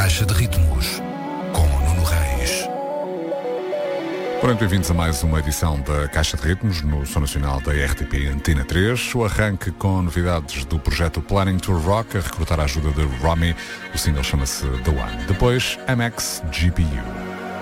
Caixa de Ritmos, com Nuno Reis. Ora, bem-vindos a mais uma edição da Caixa de Ritmos no Som Nacional da RTP Antena 3. O arranque com novidades do projeto Planning to Rock, a recrutar a ajuda de Romy. O single chama-se The One. Depois, MX GPU.